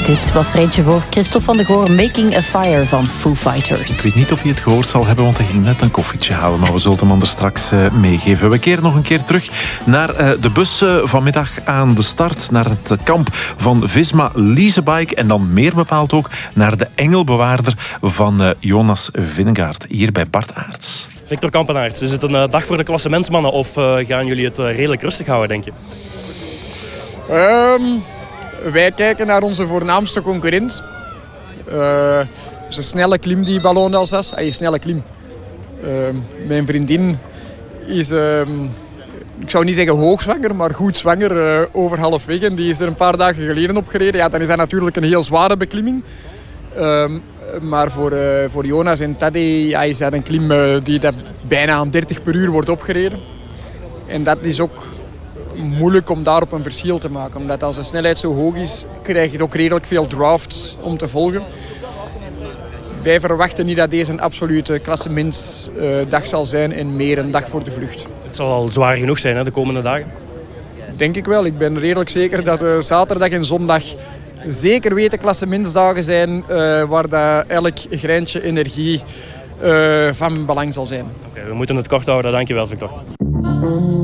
Dit was er eentje voor Christophe van de Goor, Making a Fire van Foo Fighters. Ik weet niet of hij het gehoord zal hebben, want hij ging net een koffietje halen. Maar we zullen hem anders straks meegeven. We keren nog een keer terug naar de bus vanmiddag aan de start. Naar het kamp van Visma Leasebike. En dan meer bepaald ook naar de engelbewaarder van Jonas Vingegaard. Hier bij Bart Aerts. Victor Kampenaerts, is het een dag voor de klassementsmannen of gaan jullie het redelijk rustig houden, denk je? Wij kijken naar onze voornaamste concurrent. Het is een snelle klim die Ballon d'Alsace. Een snelle klim. Mijn vriendin is, ik zou niet zeggen hoogzwanger, maar goed zwanger over halfweg. En die is er een paar dagen geleden opgereden. Ja, dan is dat natuurlijk een heel zware beklimming. Maar voor Jonas en Tadej is dat een klim die bijna aan 30 per uur wordt opgereden. En dat is ook moeilijk om daarop een verschil te maken. Omdat als de snelheid zo hoog is, krijg je ook redelijk veel drafts om te volgen. Wij verwachten niet dat deze een absolute klassementsdag zal zijn en meer een dag voor de vlucht. Het zal al zwaar genoeg zijn, hè, de komende dagen. Denk ik wel. Ik ben redelijk zeker dat zaterdag en zondag zeker weten klassementsdagen zijn waar dat elk greintje energie van belang zal zijn. Oké, we moeten het kort houden. Dankjewel, Victor.